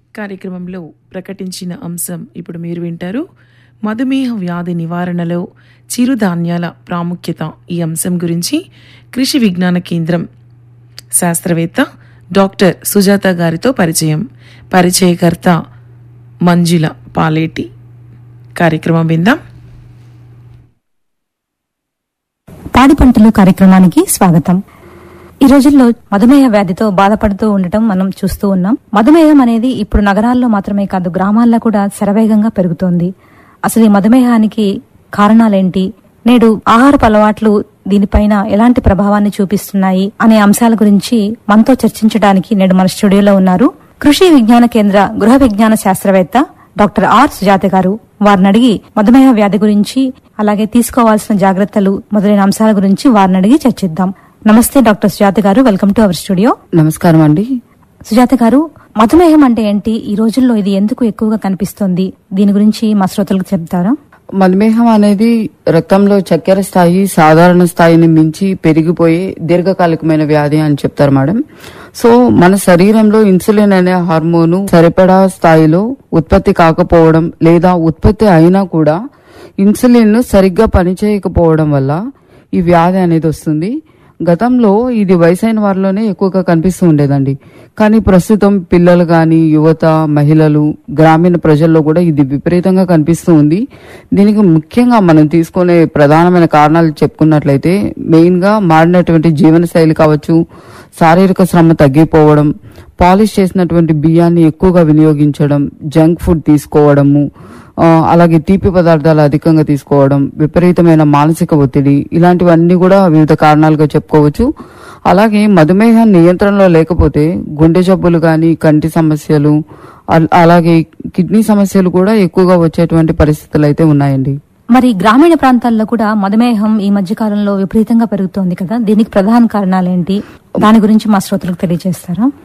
కార్యక్రమంలో ప్రకటించిన అంశం ఇప్పుడు మీరు వింటారు. మధుమేహ వ్యాధి నివారణలో చిరుధాన్యాల ప్రాముఖ్యత. ఈ అంశం గురించి కృషి విజ్ఞాన కేంద్రం శాస్త్రవేత్త డాక్టర్ సుజాత గారితో పరిచయకర్త మంజుల పాలేటి. కార్యక్రమం విందాం. పాడి పంటలు కార్యక్రమానికి స్వాగతం. ఈ రోజుల్లో మధుమేహ వ్యాధితో బాధపడుతూ ఉండటం మనం చూస్తూ ఉన్నాం. మధుమేహం అనేది ఇప్పుడు నగరాల్లో మాత్రమే కాదు, గ్రామాల్లో కూడా శరవేగంగా పెరుగుతోంది. అసలు ఈ మధుమేహానికి కారణాలేంటి, నేడు ఆహారపు అలవాట్లు దీనిపైన ఎలాంటి ప్రభావాన్ని చూపిస్తున్నాయి అనే అంశాల గురించి మనతో చర్చించడానికి నేడు మన స్టూడియోలో ఉన్నారు కృషి విజ్ఞాన కేంద్ర గృహ విజ్ఞాన శాస్త్రవేత్త డాక్టర్ ఆర్ సుజాత గారు. వారిని అడిగి మధుమేహ వ్యాధి గురించి, అలాగే తీసుకోవాల్సిన జాగ్రత్తలు మొదలైన అంశాల గురించి వారిని అడిగి చర్చిద్దాం. నమస్తే డాక్టర్ సుజాత గారు, వెల్కమ్ టు అవర్ స్టూడియో. నమస్కారం అండి. సుజాత గారు, మధుమేహం అంటే ఏంటి, ఈ రోజుల్లో ఇది ఎందుకు ఎక్కువగా కనిపిస్తుంది, దీని గురించి మా శ్రోతలకు చెప్తారా? మధుమేహం అనేది రక్తంలో చక్కెర స్థాయి సాధారణ స్థాయిని మించి పెరిగిపోయే దీర్ఘకాలికమైన వ్యాధి అని చెప్తారు మేడం. సో మన శరీరంలో ఇన్సులిన్ అనే హార్మోను సరిపడా స్థాయిలో ఉత్పత్తి కాకపోవడం, లేదా ఉత్పత్తి అయినా కూడా ఇన్సులిన్ సరిగ్గా పనిచేయకపోవడం వల్ల ఈ వ్యాధి అనేది వస్తుంది. గతంలో ఇది వయసైన వారిలోనే ఎక్కువగా కనిపిస్తూ ఉండేదండి. కానీ ప్రస్తుతం పిల్లలు కానీ, యువత, మహిళలు, గ్రామీణ ప్రజల్లో కూడా ఇది విపరీతంగా కనిపిస్తూ ఉంది. దీనికి ముఖ్యంగా మనం తీసుకునే ప్రధానమైన కారణాలు చెప్పుకున్నట్లయితే, మెయిన్ గా మారినటువంటి జీవనశైలి కావచ్చు, శారీరక శ్రమ తగ్గిపోవడం, పాలిష్ చేసినటువంటి బియ్యాన్ని ఎక్కువగా వినియోగించడం, జంక్ ఫుడ్ తీసుకోవడము, అలాగే తీపి పదార్థాలు అధికంగా తీసుకోవడం, విపరీతమైన మానసిక ఒత్తిడి, ఇలాంటివన్నీ కూడా వివిధ కారణాలుగా చెప్పుకోవచ్చు. అలాగే మధుమేహం నియంత్రణలో లేకపోతే గుండె జబ్బులు కానీ, కంటి సమస్యలు, అలాగే కిడ్నీ సమస్యలు కూడా ఎక్కువగా వచ్చేటువంటి పరిస్థితులు అయితే ఉన్నాయండి. మరి గ్రామీణ ప్రాంతాల్లో కూడా మధుమేహం ఈ మధ్య కాలంలో విపరీతంగా పెరుగుతోంది కదా, దీనికి ప్రధాన కారణాలేంటి, దాని గురించి మా శ్రోతలకు తెలియజేస్తారా?